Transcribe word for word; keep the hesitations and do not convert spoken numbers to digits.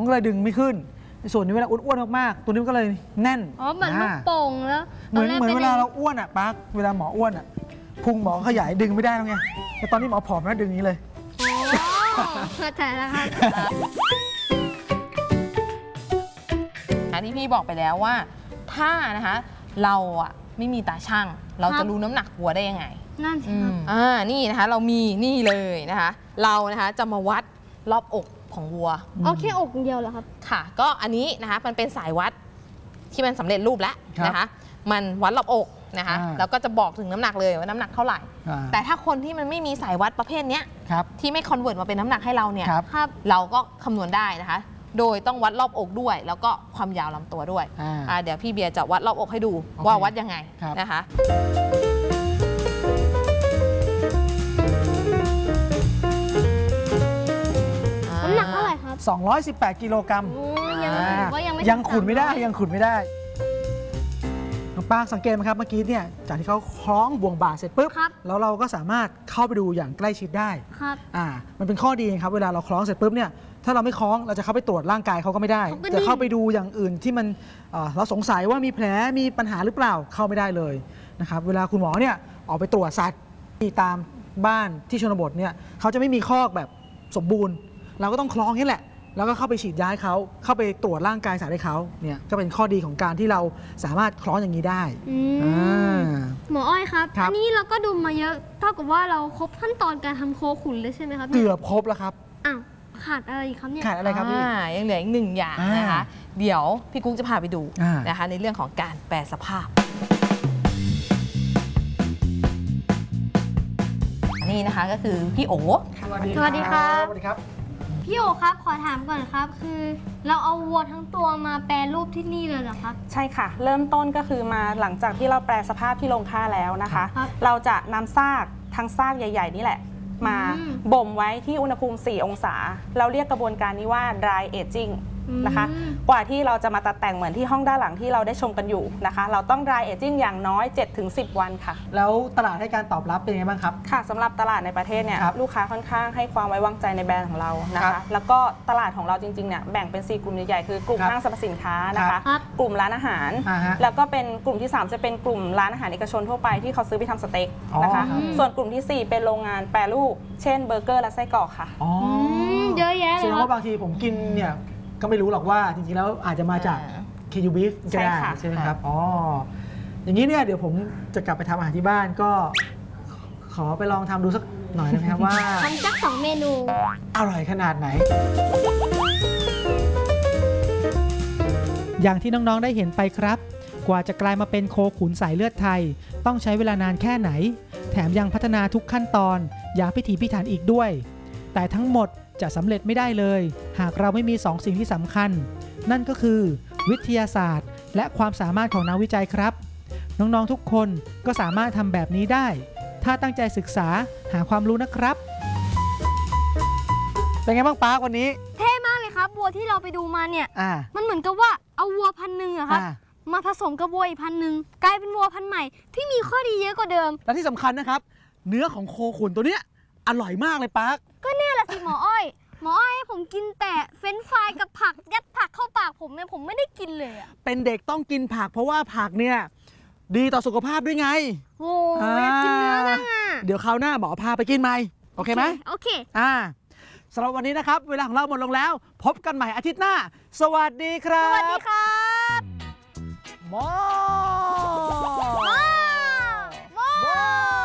มันก็เลยดึงไม่ขึ้นส่วนนี้เวลาอ้วนๆมากๆตัวนี้ก็เลยแน่นอ๋อเหมือนลูกโป่งแล้วเหมือนเหมือนเวลาเราอ้วนอ่ะปั๊กเวลาหมออ้วนอ่ะพุงหมอขยายดึงไม่ได้แล้วไงแต่ตอนนี้หมอผอมแล้วดึงนี้เลยอ๋อเข้าใจแล้วครับอันที่พี่บอกไปแล้วว่าถ้านะคะเราอ่ะไม่มีตาช่างเราจะรู้น้ำหนักวัวได้ยังไงนั่นสิครับอ่านี่นะคะเรามีนี่เลยนะคะเรานะคะจะมาวัดรอบอกของวัวเอาแค่อกเดียวเหรอครับค่ะก็อันนี้นะคะมันเป็นสายวัดที่มันสำเร็จรูปแล้วนะคะมันวัดรอบอกนะคะแล้วก็จะบอกถึงน้ำหนักเลยว่าน้ำหนักเท่าไหร่แต่ถ้าคนที่มันไม่มีสายวัดประเภทนี้ที่ไม่คอนเวิร์ตมาเป็นน้ำหนักให้เราเนี่ยเราก็คำนวณได้นะคะโดยต้องวัดรอบอกด้วยแล้วก็ความยาวลำตัวด้วยเดี๋ยวพี่เบียร์จะวัดรอบอกให้ดูว่าวัดยังไงนะคะน้ำหนักเท่าไหร่ครับสองร้อยสิบแปดกิโลกรัมยังขุนไม่ได้ยังขุนไม่ได้น้องป้าสังเกตไหมครับเมื่อกี้เนี่ยจากที่เขาคล้องบ่วงบ่าเสร็จปุ๊บแล้วเราก็สามารถเข้าไปดูอย่างใกล้ชิดได้ครับอ่ามันเป็นข้อดีครับเวลาเราคล้องเสร็จปุ๊บเนี่ยถ้าเราไม่คล้องเราจะเข้าไปตรวจร่างกายเขาก็ไม่ได้จะเข้าไปดูอย่างอื่นที่มันเราสงสัยว่ามีแผลมีปัญหาหรือเปล่าเข้าไม่ได้เลยนะครับเวลาคุณหมอเนี่ยออกไปตรวจสัตว์ที่ตามบ้านที่ชนบทเนี่ยเขาจะไม่มีคอกแบบสมบูรณ์เราก็ต้องคล้องนี่แหละแล้วก็เข้าไปฉีดยาให้เขาเข้าไปตรวจร่างกายสัตว์ให้เขาเนี่ยก็เป็นข้อดีของการที่เราสามารถคล้องอย่างนี้ได้หมออ้อยครับอันนี้เราก็ดูมาเยอะเท่ากับว่าเราครบขั้นตอนการทำโคขุนเลยใช่ไหมครับเกือบครบแล้วครับอ้าวขาดอะไรครับเนี่ยขาดอะไรครับพี่ยังเหลืออีกหนึ่งอย่างนะคะเดี๋ยวพี่กุ๊กจะพาไปดูนะคะในเรื่องของการแปรสภาพนี่นะคะก็คือพี่โอสวัสดีครับสวัสดีครับพี่โอครับขอถามก่อนครับคือเราเอาวัวทั้งตัวมาแปรรูปที่นี่เลยเหรอครับใช่ค่ะเริ่มต้นก็คือมาหลังจากที่เราแปรสภาพที่โรงฆ่าแล้วนะคะเราจะนำซากทั้งซากใหญ่ๆนี่แหละมาบ่มไว้ที่อุณหภูมิสี่องศาเราเรียกกระบวนการนี้ว่า dry aging นะคะกว่าที่เราจะมาตัดแต่งเหมือนที่ห้องด้านหลังที่เราได้ชมกันอยู่นะคะเราต้อง dry aging อย่างน้อย เจ็ดถึงสิบ วันค่ะแล้วตลาดให้การตอบรับเป็นยังไงบ้างครับค่ะสำหรับตลาดในประเทศเนี่ยลูกค้าค่อนข้างให้ความไว้วางใจในแบรนด์ของเรานะคะแล้วก็ตลาดของเราจริงๆเนี่ยแบ่งเป็นสี่กลุ่มใหญ่ๆคือกลุ่มห้างสรรพสินค้านะคะกลุ่มร้านอาหารแล้วก็เป็นกลุ่มที่สามจะเป็นกลุ่มร้านอาหารเอกชนทั่วไปที่เขาซื้อไปทำสเต็กนะคะส่วนกลุ่มที่สี่เป็นโรงงานแปรรูปเช่นเบอร์เกอร์และไส้กรอกค่ะเยอะแยะเลยแสดงว่าบางทีผมกินเนี่ยก็ไม่รู้หรอกว่าจริงๆแล้วอาจจะมาจาก เค ยู Beef ก็ได้ใช่ไหมครับอ๋ออย่างนี้เนี่ยเดี๋ยวผมจะกลับไปทำอาหารที่บ้านก็ขอไปลองทำดูสักหน่อยนะครับว่าทำสักสองเมนูอร่อยขนาดไหนอย่างที่น้องๆได้เห็นไปครับกว่าจะกลายมาเป็นโคขุนสายเลือดไทยต้องใช้เวลานานแค่ไหนแถมยังพัฒนาทุกขั้นตอนอย่างพิถีพิถันอีกด้วยแต่ทั้งหมดจะสำเร็จไม่ได้เลยหากเราไม่มีสองสิ่งที่สำคัญนั่นก็คือวิทยาศาสตร์และความสามารถของนักวิจัยครับน้องๆทุกคนก็สามารถทำแบบนี้ได้ถ้าตั้งใจศึกษาหาความรู้นะครับเป็นไงบ้างป้าวันนี้เท่มากเลยครับวัวที่เราไปดูมาเนี่ยมันเหมือนกับว่าเอาวัวพันธุ์หนึ่งอะครับมาผสมกับวัวอีกพันธุ์หนึ่งกลายเป็นวัวพันธุ์ใหม่ที่มีข้อดีเยอะกว่าเดิมและที่สำคัญนะครับเนื้อของโคขุนตัวเนี้ยอร่อยมากเลยป้าก็เนี่ยแหละสิหมออ้อยหมออ้อยให้ผมกินแต่เฟรนช์ฟรายกับผักยัดผักเข้าปากผมเนี่ยผมไม่ได้กินเลยอะเป็นเด็กต้องกินผักเพราะว่าผักเนี่ยดีต่อสุขภาพด้วยไงโอ้อยากกินเนื้อบ้างอะเดี๋ยวคราวหน้าหมอพาไปกินไหมโอเคไหมโอเคอ่าสำหรับวันนี้นะครับเวลาของเราหมดลงแล้วพบกันใหม่อาทิตย์หน้าสวัสดีครับสวัสดีครับมอ